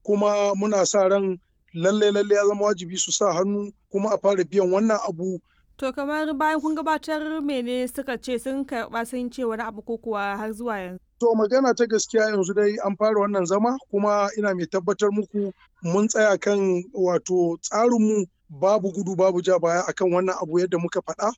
kuma muna sa ran lalle ya zama wajibi su sa hannu kuma a fara biyan wannan abu. To kamar bayan kun gabatar mene suka ce, sun karɓa sun ce wani abu ko kuwa har zuwa yanzu? To magana ta gaskiya yanzu dai an fara wannan zama kuma ina mai tabbatar muku mun tsaya kan wato tsarinmu babu gudu babu ja baya akan wannan abu yadda muka faɗa,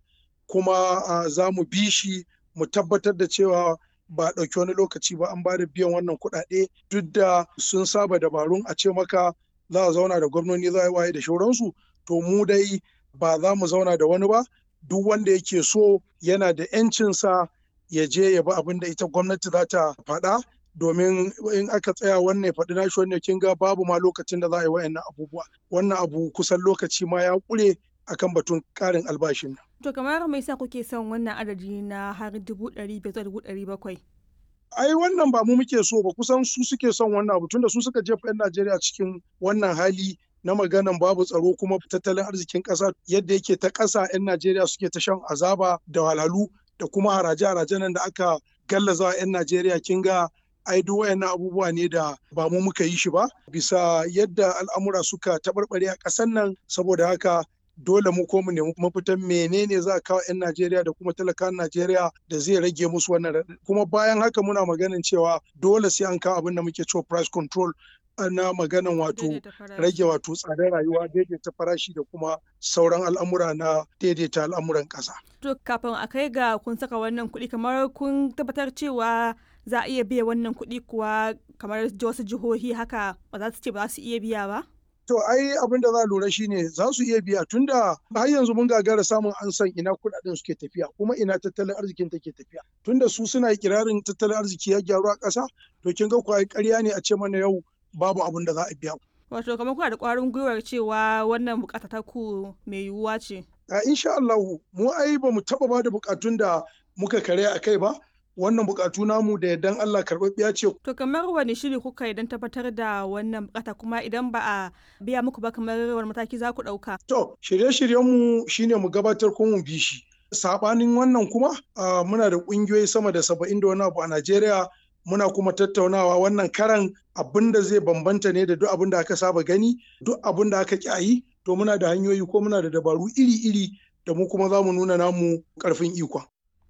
kuma za mu bi shi mu tabbatar da cewa ba a ɗauki wani lokaci ba an ba da biyan wannan kuɗaɗe, duk da sun saba dabarun a ce maka za a zauna da gwamnoni za a yi waye da shauransu. To mu dai ba za mu zauna da wani ba, duk wanda yake so yana da 'yancinsa ya je ya bi abin da ita gwamnati za ta faɗa, domin in aka tsaya wannan ya faɗi nashi wannan kin ga babu ma lokacin da za a yi wa'annan abubuwa. Wannan abu kusan lokaci ma ya ƙure akan batun ƙarin albashin. To kamar me yasa kuke son wannan adadi na har 500,000 zuwa 700,000? Ai wannan ba mu muke so ba, kusan su suke son wannan abu tunda su suka jefa 'yan Najeriya cikin wannan hali na maganan babu tsaro kuma tattalin arzikin ƙasa yadda yake ta ƙasa 'yan Najeriya suke ta shan azaba da walhalu da kuma haraje-haraje nan da aka gallaza wa 'yan Najeriya. Kin ga ai duk wayannan abubuwa ne da ba mu muka yi shi ba bisa yadda al'amura suka taɓarɓare a ƙasar nan. Saboda haka dole mu ko mu nemi mafitan menene za a kawo 'yan Najeriya da kuma talakan Najeriya da zai rage musu wannan raɗaɗi. Kuma bayan haka muna maganin cewa dole sai an kawo abin da muke cewa price control na maganan wato rage wato tsadar rayuwa, daidaita farashi da kuma sauran al'amura na daidaita al'amuran ƙasa. To kafin a kai ga kun saka wannan kuɗi, kamar kun tabbatar cewa za a iya biya wannan kuɗi kuwa, kamar wasu jihohi haka ba za su ce ba za su iya biya ba? To ai abin da za a lura shine za su iya biya tunda har yanzu mun gagara samun an san ina kuɗaɗen suke tafiya kuma ina tattalin arzikin take tafiya. Tunda su suna ikirarin tattalin arziki ya gyaru a ƙasa, to kin ga kuwa ƙarya ne a ce mana yau babu abin da za a biya. Wato kamar kuna da ƙwarin gwiwar cewa wannan buƙata ta ku mai yiwuwa ce? Insha Allahu mu ai ba mu taɓa ba da buƙatun da muka karya a kai ba. Wannan buƙatu namu da yardan Allah karɓaɓɓiya ce. To kamar wani shiri kuka yi don tabbatar da wannan buƙata, kuma idan ba a biya muku ba kamar wani mataki za ku ɗauka? To shirye-shiryenmu shine mu gabatar ko mu bi shi. Saɓanin wannan kuma muna da ƙungiyoyi sama da 70 da wani abu a Najeriya. Muna kuma tattaunawa wannan karan abin da zai bambanta ne da duk abin da aka saba gani, duk abin da aka ƙi to muna da hanyoyi ko muna da dabaru iri-iri da mu kuma za mu nuna namu ƙarfin ikon.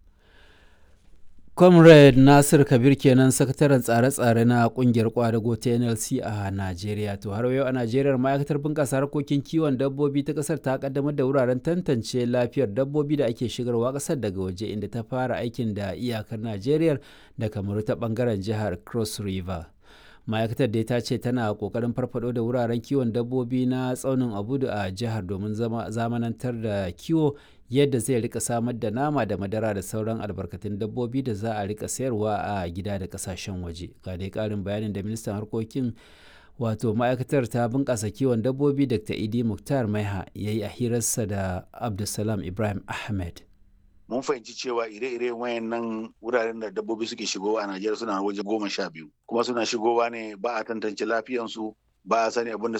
Comrade Nasir Kabir kenan, sakataren tsare-tsare na kungiyar kwadago ta NLC a Najeriya. To har yau a Najeriya ma'aikatar bunƙasa harkokin kiwon dabbobi ta ƙasar ta kaddamar da wuraren tantance lafiyar dabbobi da ake shigarwa ƙasar daga waje, inda ta fara aikin da iyakar Najeriya da Kamaru ta ɓangaren jihar Cross River. Ma'aikatar dai ta ce tana ƙoƙarin farfado da wuraren kiwon dabbobi na tsaunin Abudu a jihar domin zamanantar da kiwo yadda zai rika samar da nama da madara da sauran albarkatun dabbobi da za a rika sayarwa a gida da kasashen waje. Ga dai karin bayanin da ministan harkokin wato ma'aikatar ta bunƙasa kiwon dabbobi Dr. Idi Muktar Maiha ya yi a hirarsa da Abdulsalam Ibrahim Ahmed. Mun fahimci cewa ire-ire wayannan wuraren da dabbobi suke shigowa a Najeriya suna waje 12, kuma suna shigowa ne ba a tantance lafiyansu, ba a sani abin da